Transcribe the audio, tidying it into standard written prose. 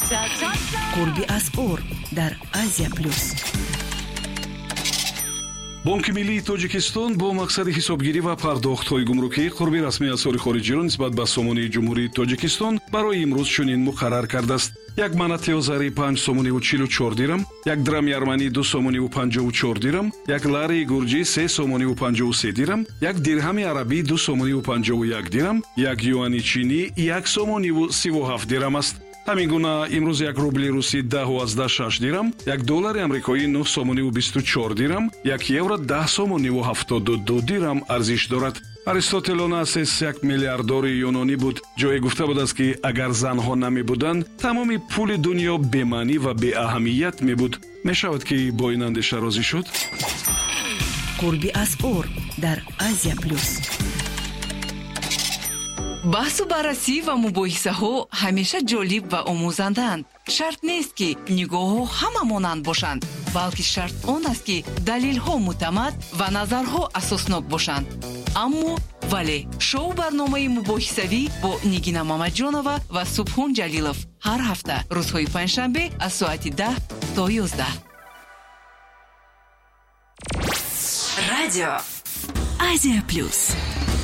قربی اسعار در آسیا پلوس. بانки миллии тоҷикистон бо мақсади ҳисобгирӣ ва пардохтҳои гумрукӣ қурби расмии асъори хориҷиро нисбат ба сомонии ҷумҳурии тоҷикистон барои имрӯз чунин муқаррар кардааст: 1 манати озарӣ 5 сомониву 44 дирам, 1 драми арманӣ 2 сомониву 54 дирам, 1 ларии гурҷӣ 3 сомониву 53 дирам, 1 дирҳами арабӣ 2 сомониву 51 дирам, 1 юани чинӣ 1 сомониву 37 дирам аст. ҳамин гуна имрӯз 1 рубли русӣ 10.6 дирам, 1 доллари амрикоӣ 9 сомониву 24 дирам, 1 евро 10 сомониву 72 дирам арзиш дорад. аристотел онасис 1 миллиардори юнонӣ буд. ҷое гуфта будааст ки агар занҳо намебуданд, тамоми пули дунё бемаънӣ ва беаҳамият мебуд. мешавад ки бо ин андеша розӣ шуд. قربی اسعار در آسیا پلوس. баҳсу баррасӣ ва мубоҳисаҳо ҳамеша ҷолиб ва омӯзанданд. шарт нест ки нигоҳҳо ҳама монанд бошанд, балки шарт он аст ки далелҳо муътамад ва назарҳо асоснок бошанд. аммо вале шоу барномаи мубоҳисавӣ бо нигина мамаҷонова ва субҳон ҷалилов ҳар ҳафта рӯзҳои панҷшанбе аз соати 10 то 11. радио آسیا پلوس.